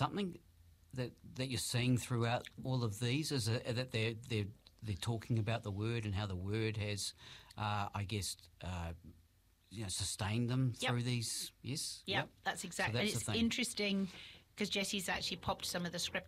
something that you're seeing throughout all of these? Is it that they're talking about the word and how the word has, I guess, sustained them through these? Yes. Yep, that's exactly. So it's interesting because Jesse's actually popped some of the scripture